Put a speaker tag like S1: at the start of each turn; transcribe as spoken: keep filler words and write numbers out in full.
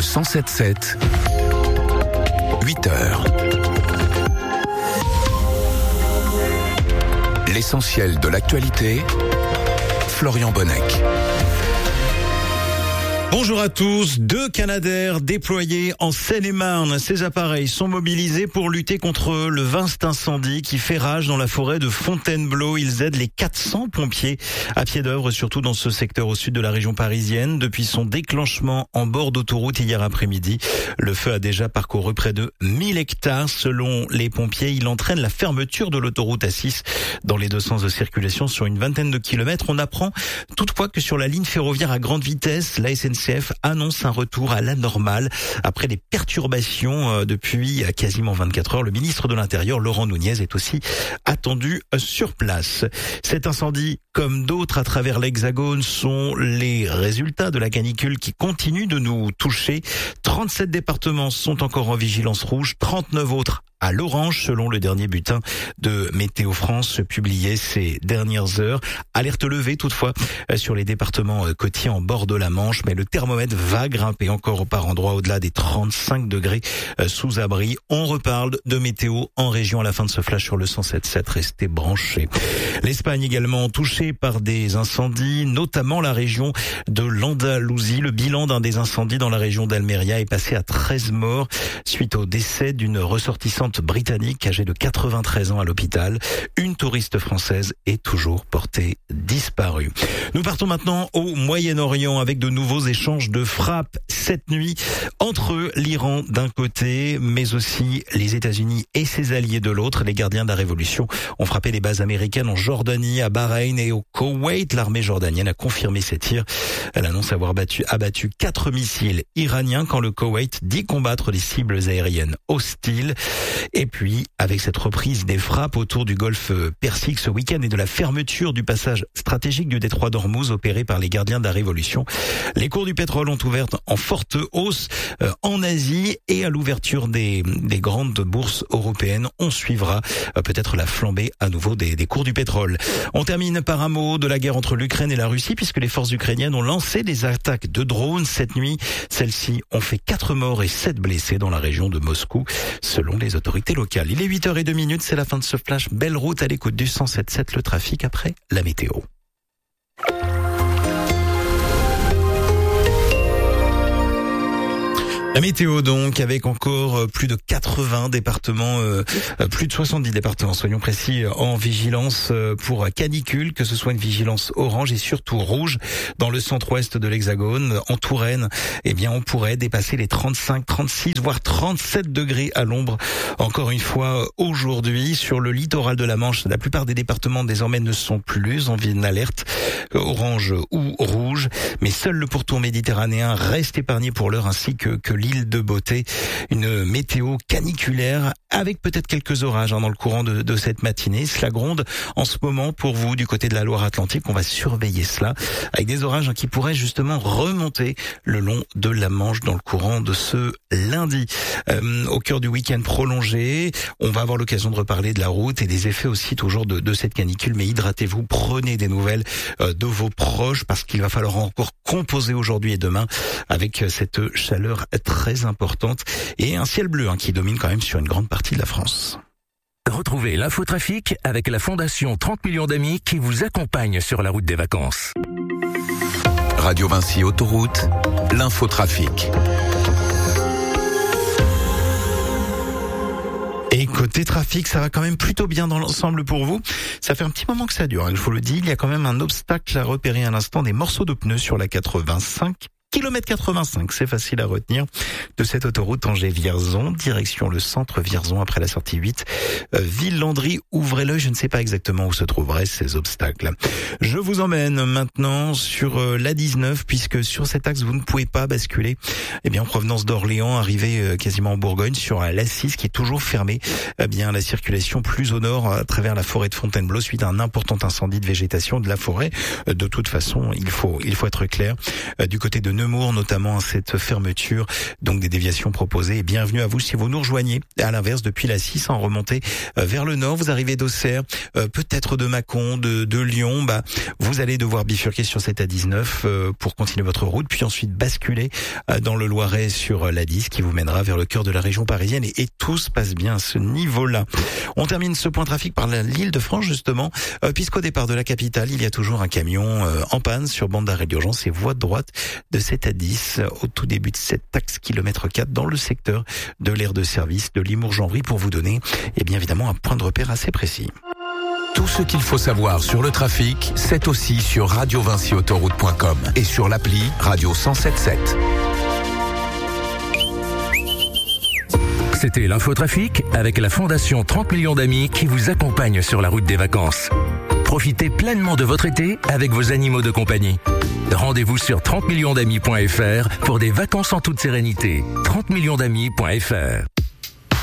S1: cent sept sept, huit heures. L'essentiel de l'actualité, Florian Bonnec.
S2: Bonjour à tous. Deux Canadair déployés en Seine-et-Marne. Ces appareils sont mobilisés pour lutter contre le vaste incendie qui fait rage dans la forêt de Fontainebleau. Ils aident les quatre cents pompiers à pied d'œuvre, surtout dans ce secteur au sud de la région parisienne. Depuis son déclenchement en bord d'autoroute hier après-midi, le feu a déjà parcouru près de mille hectares. Selon les pompiers, il entraîne la fermeture de l'autoroute A six dans les deux sens de circulation sur une vingtaine de kilomètres. On apprend toutefois que sur la ligne ferroviaire à grande vitesse, la S N C F annonce un retour à la normale après des perturbations depuis quasiment vingt-quatre heures. Le ministre de l'Intérieur, Laurent Nunez, est aussi attendu sur place. Cet incendie, comme d'autres à travers l'Hexagone, sont les résultats de la canicule qui continue de nous toucher. trente-sept départements sont encore en vigilance rouge, trente-neuf autres à l'orange, selon le dernier bulletin de Météo France publié ces dernières heures. Alerte levée toutefois sur les départements côtiers en bord de la Manche, mais le thermomètre va grimper encore par endroits au-delà des trente-cinq degrés sous abri. On reparle de météo en région à la fin de ce flash sur le cent sept sept. Restez branchés. L'Espagne également touchée par des incendies, notamment la région de l'Andalousie. Le bilan d'un des incendies dans la région d'Almeria est passé à treize morts suite au décès d'une ressortissante britannique âgée de quatre-vingt-treize ans à l'hôpital. Une touriste française est toujours portée disparue. Nous partons maintenant au Moyen-Orient avec de nouveaux échanges de frappes cette nuit entre l'Iran d'un côté, mais aussi les États-Unis et ses alliés de l'autre. Les gardiens de la révolution ont frappé les bases américaines en Jordanie, à Bahreïn et au Koweït. L'armée jordanienne a confirmé ces tirs. Elle annonce avoir battu, abattu quatre missiles iraniens quand le Koweït dit combattre des cibles aériennes hostiles. Et puis, avec cette reprise des frappes autour du golfe Persique ce week-end et de la fermeture du passage stratégique du détroit d'Ormuz opéré par les gardiens de la Révolution, les cours du pétrole ont ouvert en forte hausse euh, en Asie et à l'ouverture des, des grandes bourses européennes. On suivra euh, peut-être la flambée à nouveau des, des cours du pétrole. On termine par un mot de la guerre entre l'Ukraine et la Russie puisque les forces ukrainiennes ont lancé des attaques de drones cette nuit. Celles-ci ont fait quatre morts et sept blessés dans la région de Moscou, selon les autorités locales. Il est huit heures zéro deux minutes, c'est la fin de ce flash. Belle route à l'écoute du cent sept sept, le trafic après la météo. La météo donc, avec encore plus de quatre-vingts départements, euh, plus de soixante-dix départements, soyons précis, en vigilance pour canicule, que ce soit une vigilance orange et surtout rouge dans le centre-ouest de l'Hexagone. En Touraine, eh bien, on pourrait dépasser les trente-cinq, trente-six, voire trente-sept degrés à l'ombre. Encore une fois, aujourd'hui, sur le littoral de la Manche, la plupart des départements désormais ne sont plus en alerte orange ou rouge, mais seul le pourtour méditerranéen reste épargné pour l'heure, ainsi que, que l'île de Beauté. Une météo caniculaire avec peut-être quelques orages hein, dans le courant de, de cette matinée. Cela gronde en ce moment pour vous du côté de la Loire-Atlantique. On va surveiller cela avec des orages hein, qui pourraient justement remonter le long de la Manche dans le courant de ce lundi. Euh, au cœur du week-end prolongé, on va avoir l'occasion de reparler de la route et des effets aussi toujours de, de cette canicule. Mais hydratez-vous, prenez des nouvelles euh, de vos proches parce qu'il va falloir encore composer aujourd'hui et demain avec cette chaleur très importante et un ciel bleu hein, qui domine quand même sur une grande partie de la France.
S1: Retrouvez l'infotrafic avec la Fondation trente millions d'amis qui vous accompagne sur la route des vacances. Radio Vinci Autoroute, l'infotrafic.
S2: Et côté trafic, ça va quand même plutôt bien dans l'ensemble pour vous. Ça fait un petit moment que ça dure, hein, je vous le dis. Il y a quand même un obstacle à repérer à l'instant, des morceaux de pneus sur la quatre-vingt-cinq. Kilomètre quatre-vingt-cinq, c'est facile à retenir, de cette autoroute Angers-Vierzon, direction le centre Vierzon après la sortie huit. Euh, Ville-Landry, ouvrez l'œil, je ne sais pas exactement où se trouveraient ces obstacles. Je vous emmène maintenant sur euh, l'A dix-neuf, puisque sur cet axe, vous ne pouvez pas basculer, eh bien, en provenance d'Orléans, arrivé euh, quasiment en Bourgogne, sur l'A six qui est toujours fermée. Eh bien, la circulation plus au nord, à travers la forêt de Fontainebleau, suite à un important incendie de végétation de la forêt. Euh, de toute façon, il faut, il faut être clair. Euh, du côté de Neuilly, Nemours, notamment cette fermeture, donc des déviations proposées. Et bienvenue à vous si vous nous rejoignez. À l'inverse, depuis la six en remontée vers le nord, vous arrivez d'Auxerre, euh, peut-être de Mâcon, de, de Lyon, bah, vous allez devoir bifurquer sur cette A dix-neuf euh, pour continuer votre route, puis ensuite basculer euh, dans le Loiret sur l'A dix qui vous mènera vers le cœur de la région parisienne et, et tout se passe bien à ce niveau-là. On termine ce point trafic par l'Île-de-France justement, euh, puisqu'au départ de la capitale, il y a toujours un camion euh, en panne sur bande d'arrêt d'urgence et voie de droite de cette A dix au tout début de cette axe kilomètre quatre dans le secteur de l'aire de service de Limours-Genry pour vous donner et bien évidemment un point de repère assez précis.
S1: Tout ce qu'il faut savoir sur le trafic, c'est aussi sur radio vinci autoroute point com et sur l'appli Radio cent sept sept. C'était l'infotrafic avec la Fondation trente millions d'amis qui vous accompagne sur la route des vacances. Profitez pleinement de votre été avec vos animaux de compagnie. Rendez-vous sur trente millions d'amis point f r pour des vacances en toute sérénité. trente millions d'amis point f r